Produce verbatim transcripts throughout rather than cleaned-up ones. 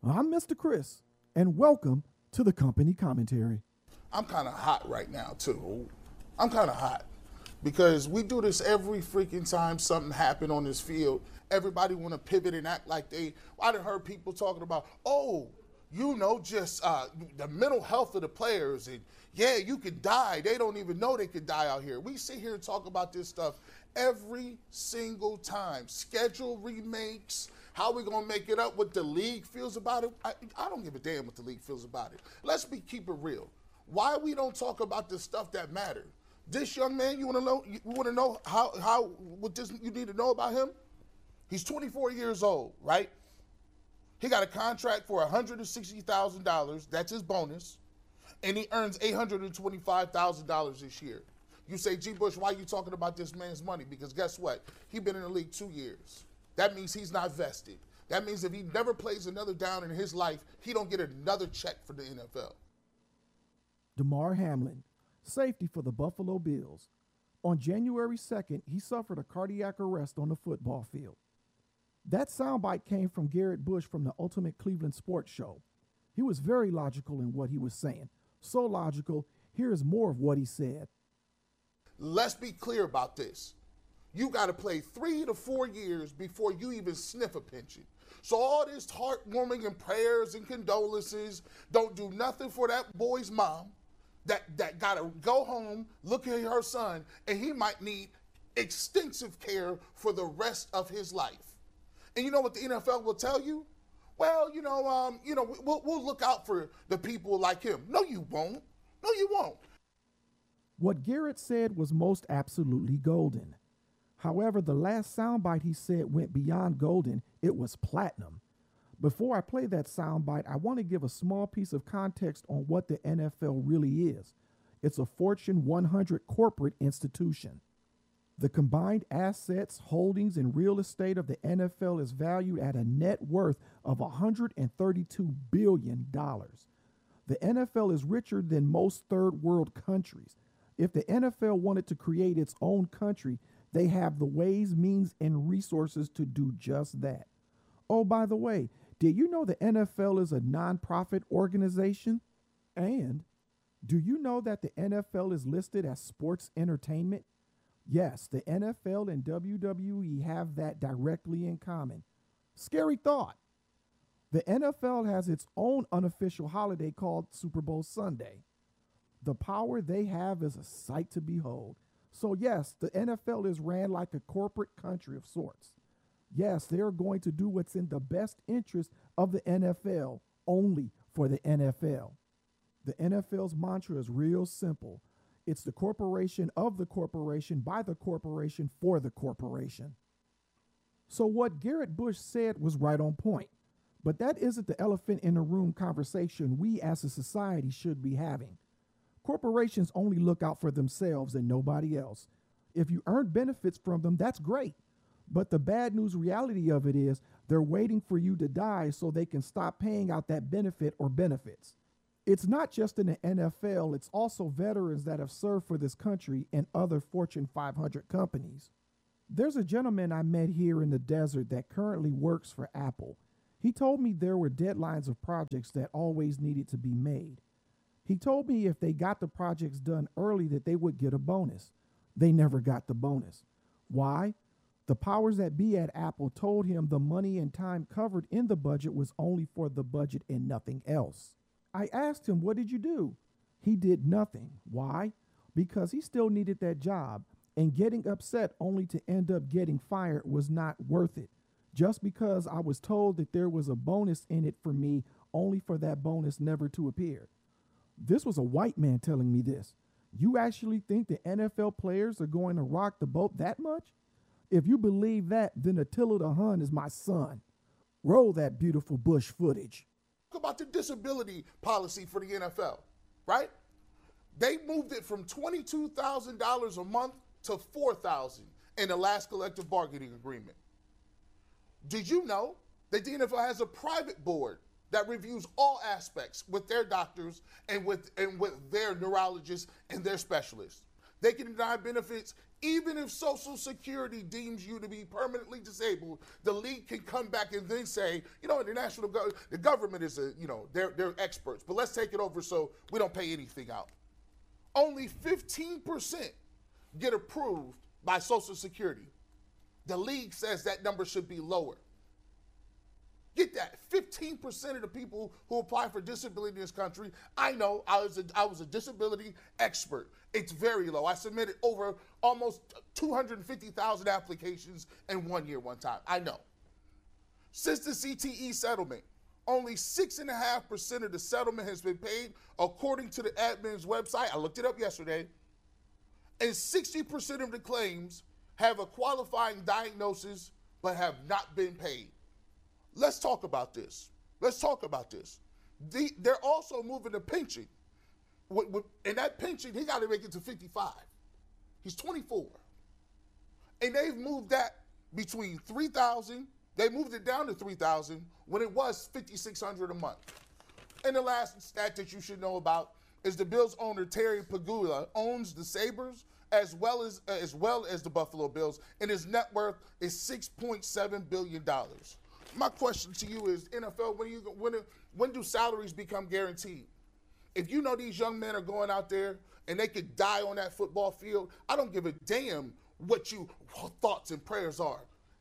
I'm Mister Chris, and welcome to the company commentary. I'm kind of hot right now, too. I'm kind of hot because we do this every freaking time something happened on this field. Everybody want to pivot and act like they, I done heard people talking about, oh, you know, just uh, the mental health of the players. And yeah, you could die. They don't even know they could die out here. We sit here and talk about this stuff every single time. Schedule remakes, how we going to make it up, what the league feels about it. I, I don't give a damn what the league feels about it. Let's be keep it real. Why we don't talk about the stuff that matter? This young man, you want to know? You want to know how how what this you need to know about him? He's twenty-four years old, right? He got a contract for one hundred sixty thousand dollars. That's his bonus, and he earns eight hundred twenty-five thousand dollars this year. You say, G. Bush, why are you talking about this man's money? Because guess what? He's been in the league two years. That means he's not vested. That means if he never plays another down in his life, he don't get another check for the N F L. Damar Hamlin, safety for the Buffalo Bills. On January second, he suffered a cardiac arrest on the football field. That soundbite came from Garrett Bush from the Ultimate Cleveland Sports Show. He was very logical in what he was saying. So logical, here is more of what he said. Let's be clear about this. You got to play three to four years before you even sniff a pension. So all this heartwarming and prayers and condolences don't do nothing for that boy's mom that, that got to go home, look at her son, and he might need extensive care for the rest of his life. And you know what the N F L will tell you? Well, you know, um, you know, we'll, we'll look out for the people like him. No, you won't. No, you won't. What Garrett said was most absolutely golden. However, the last soundbite he said went beyond golden. It was platinum. Before I play that soundbite, I want to give a small piece of context on what the N F L really is. It's a Fortune one hundred corporate institution. The combined assets, holdings, and real estate of the N F L is valued at a net worth of one hundred thirty-two billion dollars. The N F L is richer than most third world countries. If the N F L wanted to create its own country, they have the ways, means, and resources to do just that. Oh, by the way, did you know the N F L is a nonprofit organization? And do you know that the N F L is listed as sports entertainment? Yes, the N F L and W W E have that directly in common. Scary thought. The N F L has its own unofficial holiday called Super Bowl Sunday. The power they have is a sight to behold. So yes, the N F L is ran like a corporate country of sorts. Yes, they are going to do what's in the best interest of the N F L, only for the N F L. The N F L's mantra is real simple. It's the corporation of the corporation, by the corporation, for the corporation. So what Garrett Bush said was right on point. But that isn't the elephant in the room conversation we as a society should be having. Corporations only look out for themselves and nobody else. If you earn benefits from them, that's great. But the bad news reality of it is they're waiting for you to die so they can stop paying out that benefit or benefits. It's not just in the N F L, it's also veterans that have served for this country and other Fortune five hundred companies. There's a gentleman I met here in the desert that currently works for Apple. He told me there were deadlines of projects that always needed to be made. He told me if they got the projects done early that they would get a bonus. They never got the bonus. Why? The powers that be at Apple told him the money and time covered in the budget was only for the budget and nothing else. I asked him, what did you do? He did nothing. Why? Because he still needed that job, and getting upset only to end up getting fired was not worth it. Just because I was told that there was a bonus in it for me, only for that bonus never to appear. This was a white man telling me this. You actually think the N F L players are going to rock the boat that much? If you believe that, then Attila the Hun is my son. Roll that beautiful Bush footage. About the disability policy for the N F L, right? They moved it from twenty-two thousand dollars a month to four thousand dollars in the last collective bargaining agreement. Did you know that the N F L has a private board that reviews all aspects with their doctors and with and with their neurologists and their specialists? They can deny benefits Even if Social Security deems you to be permanently disabled, the league can come back and then say, you know, the national go- the government is a, you know, they're they're experts, but let's take it over so we don't pay anything out. Only fifteen percent get approved by Social Security. The league says that number should be lower. Get that, fifteen percent of the people who apply for disability in this country, I know, I was a, I was a disability expert. It's very low. I submitted over almost two hundred fifty thousand applications in one year one time. I know. Since the C T E settlement, only six point five percent of the settlement has been paid, according to the admin's website. I looked it up yesterday. And sixty percent of the claims have a qualifying diagnosis but have not been paid. Let's talk about this. Let's talk about this. The, they're also moving the pension. With, with, and that pension, he got to make it to fifty-five. He's twenty-four. And they've moved that between three thousand dollars, they moved it down to three thousand dollars when it was five thousand six hundred dollars a month. And the last stat that you should know about is the Bills owner Terry Pegula owns the Sabres as well as uh, as well as the Buffalo Bills, and his net worth is six point seven billion dollars. My question to you is, N F L, when, you, when, when do salaries become guaranteed? If you know these young men are going out there and they could die on that football field, I don't give a damn what your thoughts and prayers are.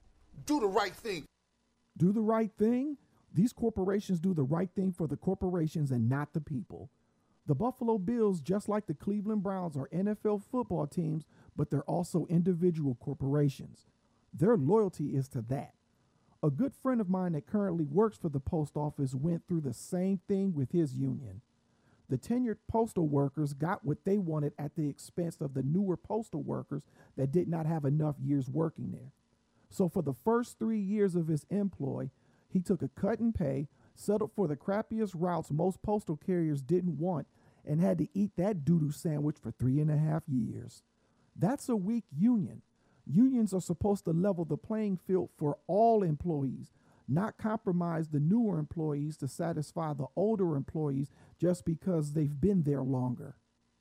Do the right thing. Do the right thing? These corporations do the right thing for the corporations and not the people. The Buffalo Bills, just like the Cleveland Browns, are N F L football teams, but they're also individual corporations. Their loyalty is to that. A good friend of mine that currently works for the post office went through the same thing with his union. The tenured postal workers got what they wanted at the expense of the newer postal workers that did not have enough years working there. So for the first three years of his employ, he took a cut in pay, settled for the crappiest routes most postal carriers didn't want, and had to eat that doo-doo sandwich for three and a half years. That's a weak union. Unions are supposed to level the playing field for all employees, not compromise the newer employees to satisfy the older employees just because they've been there longer.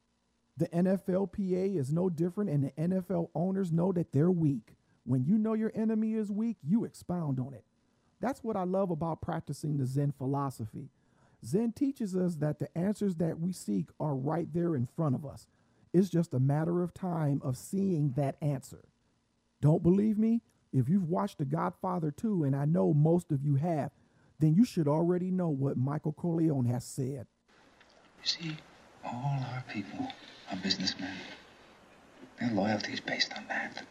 The N F L P A is no different, and the N F L owners know that they're weak. When you know your enemy is weak, you expound on it. That's what I love about practicing the Zen philosophy. Zen teaches us that the answers that we seek are right there in front of us. It's just a matter of time of seeing that answer. Don't believe me? If you've watched The Godfather two, and I know most of you have, then you should already know what Michael Corleone has said. You see, all our people are businessmen. Their loyalty is based on that.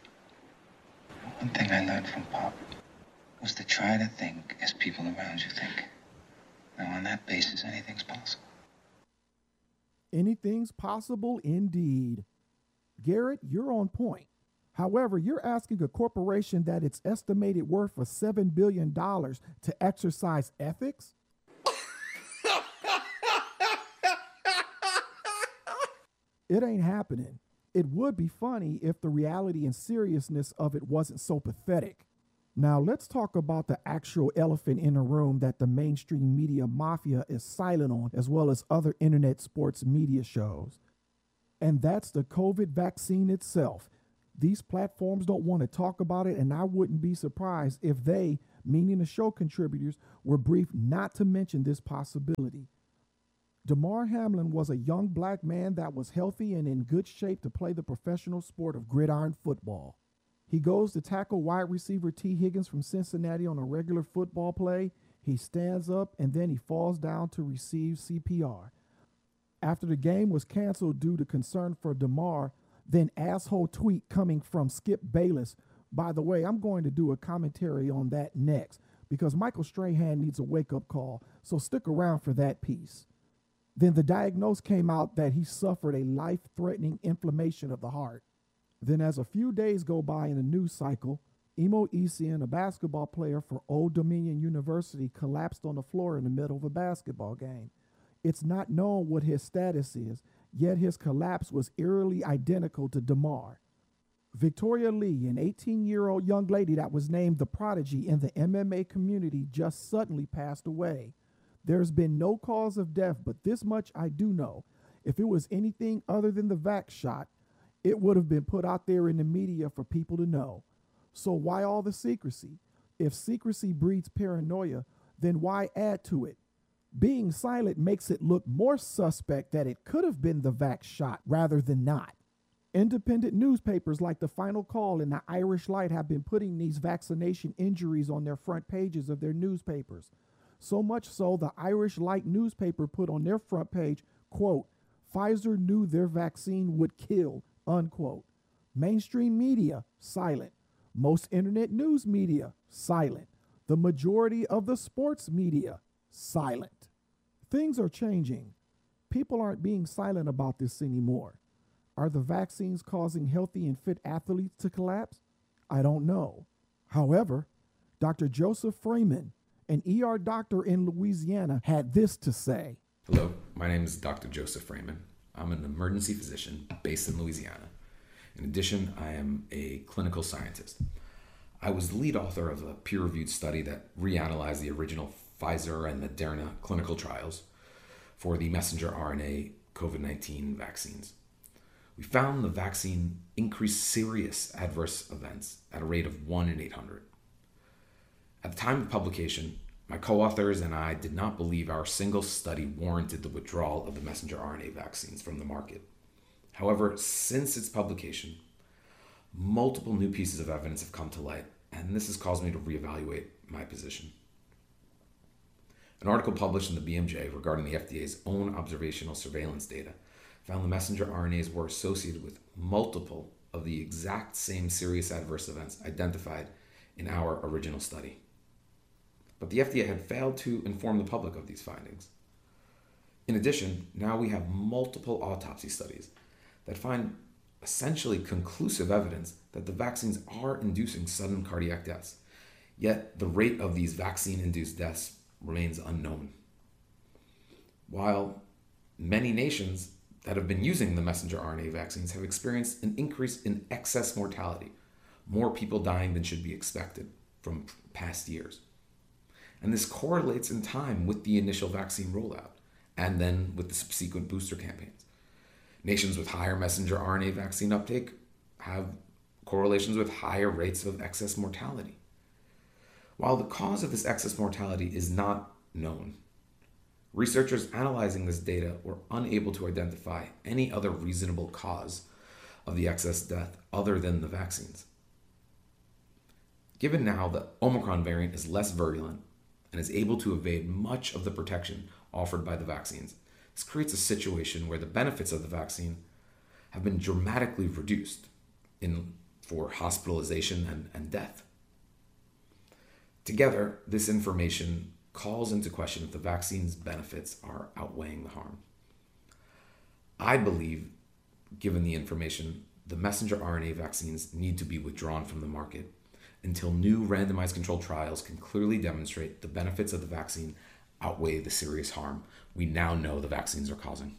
One thing I learned from Pop was to try to think as people around you think. Now, on that basis, anything's possible. Anything's possible indeed. Garrett, you're on point. However, you're asking a corporation that its estimated worth of seven billion dollars to exercise ethics? It ain't happening. It would be funny if the reality and seriousness of it wasn't so pathetic. Now, let's talk about the actual elephant in the room that the mainstream media mafia is silent on, as well as other internet sports media shows. And that's the COVID vaccine itself. These platforms don't want to talk about it, and I wouldn't be surprised if they, meaning the show contributors, were briefed not to mention this possibility. Damar Hamlin was a young black man that was healthy and in good shape to play the professional sport of gridiron football. He goes to tackle wide receiver T. Higgins from Cincinnati on a regular football play. He stands up, and then he falls down to receive C P R. After the game was canceled due to concern for Damar, then asshole tweet coming from Skip Bayless. By the way, I'm going to do a commentary on that next because Michael Strahan needs a wake-up call, so stick around for that piece. Then the diagnosis came out that he suffered a life-threatening inflammation of the heart. Then as a few days go by in the news cycle, Imo Esian, a basketball player for Old Dominion University, collapsed on the floor in the middle of a basketball game. It's not known what his status is, yet his collapse was eerily identical to Damar. Victoria Lee, an eighteen-year-old young lady that was named the prodigy in the M M A community, just suddenly passed away. There's been no cause of death, but this much I do know. If it was anything other than the vax shot, It would have been put out there in the media for people to know. So why all the secrecy? If secrecy breeds paranoia, then why add to it? Being silent makes it look more suspect that it could have been the vax shot rather than not. Independent newspapers like The Final Call and the Irish Light have been putting these vaccination injuries on their front pages of their newspapers. So much so, the Irish Light newspaper put on their front page, quote, Pfizer knew their vaccine would kill, unquote. Mainstream media, silent. Most internet news media, silent. The majority of the sports media, silent. Things are changing. People aren't being silent about this anymore. Are the vaccines causing healthy and fit athletes to collapse? I don't know. However, Doctor Joseph Freeman, an E R doctor in Louisiana, had this to say. Hello, my name is Doctor Joseph Freeman. I'm an emergency physician based in Louisiana. In addition, I am a clinical scientist. I was the lead author of a peer-reviewed study that reanalyzed the original Pfizer and Moderna clinical trials for the messenger R N A COVID nineteen vaccines. We found the vaccine increased serious adverse events at a rate of one in eight hundred. At the time of publication, my co-authors and I did not believe our single study warranted the withdrawal of the messenger R N A vaccines from the market. However, since its publication, multiple new pieces of evidence have come to light, and this has caused me to reevaluate my position. An article published in the B M J regarding the F D A's own observational surveillance data found the messenger R N As were associated with multiple of the exact same serious adverse events identified in our original study. But the F D A had failed to inform the public of these findings. In addition, now we have multiple autopsy studies that find essentially conclusive evidence that the vaccines are inducing sudden cardiac deaths, yet the rate of these vaccine-induced deaths remains unknown. While many nations that have been using the messenger R N A vaccines have experienced an increase in excess mortality, more people dying than should be expected from past years. And this correlates in time with the initial vaccine rollout and then with the subsequent booster campaigns. Nations with higher messenger R N A vaccine uptake have correlations with higher rates of excess mortality. While the cause of this excess mortality is not known, researchers analyzing this data were unable to identify any other reasonable cause of the excess death other than the vaccines. Given now the Omicron variant is less virulent and is able to evade much of the protection offered by the vaccines, this creates a situation where the benefits of the vaccine have been dramatically reduced in, for hospitalization and, and death. Together, this information calls into question if the vaccine's benefits are outweighing the harm. I believe, given the information, the messenger R N A vaccines need to be withdrawn from the market until new randomized controlled trials can clearly demonstrate the benefits of the vaccine outweigh the serious harm we now know the vaccines are causing.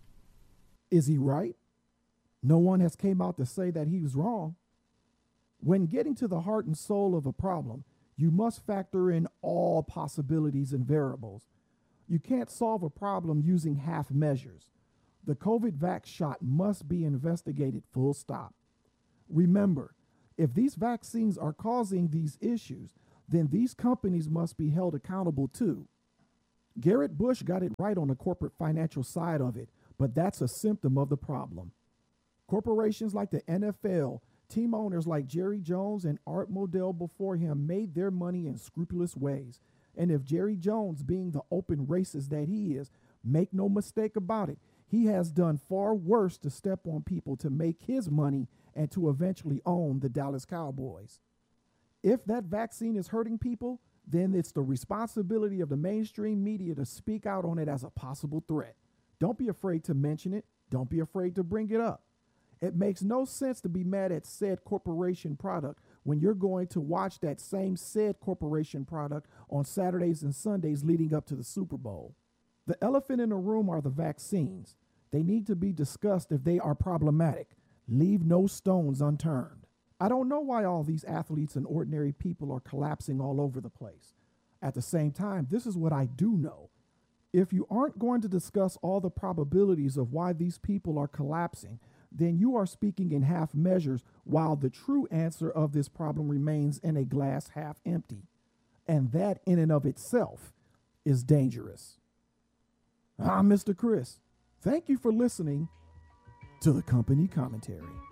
Is he right? No one has came out to say that he was wrong. When getting to the heart and soul of a problem, you must factor in all possibilities and variables. You can't solve a problem using half measures. The COVID vax shot must be investigated full stop. Remember, if these vaccines are causing these issues, then these companies must be held accountable too. Garrett Bush got it right on the corporate financial side of it, but that's a symptom of the problem. Corporations like the N F L, team owners like Jerry Jones and Art Modell before him made their money in scrupulous ways. And if Jerry Jones, being the open racist that he is, make no mistake about it, he has done far worse to step on people to make his money and to eventually own the Dallas Cowboys. If that vaccine is hurting people, then it's the responsibility of the mainstream media to speak out on it as a possible threat. Don't be afraid to mention it. Don't be afraid to bring it up. It makes no sense to be mad at said corporation product when you're going to watch that same said corporation product on Saturdays and Sundays leading up to the Super Bowl. The elephant in the room are the vaccines. They need to be discussed if they are problematic. Leave no stones unturned. I don't know why all these athletes and ordinary people are collapsing all over the place. At the same time, this is what I do know. If you aren't going to discuss all the probabilities of why these people are collapsing, then you are speaking in half measures, while the true answer of this problem remains in a glass half empty. And that in and of itself is dangerous. I'm Mister Chris. Thank you for listening to the Company Commentary.